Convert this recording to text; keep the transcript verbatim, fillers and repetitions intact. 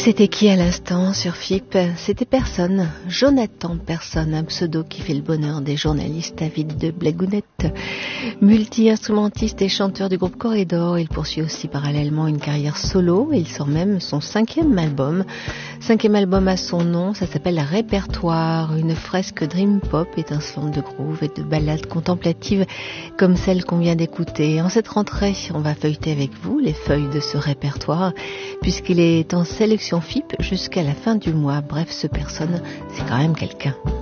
C'était qui à l'instant sur F I P? C'était Personne, Jonathan Personne, un pseudo qui fait le bonheur des journalistes avides de blagounette. Multi-instrumentiste et chanteur du groupe Corridor, il poursuit aussi parallèlement une carrière solo et il sort même son cinquième album. Cinquième album à son nom, ça s'appelle Répertoire, une fresque dream pop étincelante de groove et de ballades contemplatives comme celle qu'on vient d'écouter. En cette rentrée, on va feuilleter avec vous les feuilles de ce répertoire puisqu'il est en sélection F I P jusqu'à la fin du mois. Bref, ce Personne, c'est quand même quelqu'un.